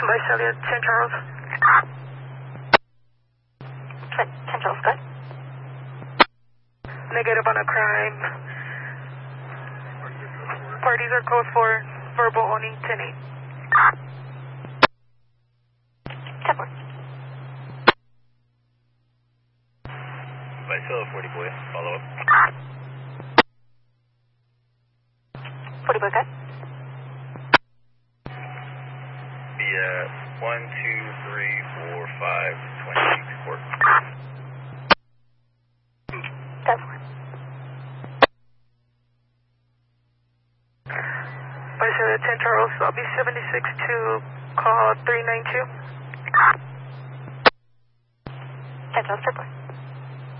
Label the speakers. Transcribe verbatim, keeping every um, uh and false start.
Speaker 1: Visalia, ten Charles.
Speaker 2: ten, ten Charles, good.
Speaker 1: Negative on a crime. Parties are code four, verbal only, ten eight.
Speaker 2: ten four.
Speaker 3: Visalia, forty boy, follow up.
Speaker 2: forty boy, good.
Speaker 3: Be uh, one, two, three, four, five, twenty-six, court.
Speaker 2: ten four.
Speaker 1: Visalia, ten Charles, I'll be seventy-six to call three nine two.
Speaker 2: ten Charles, ten four.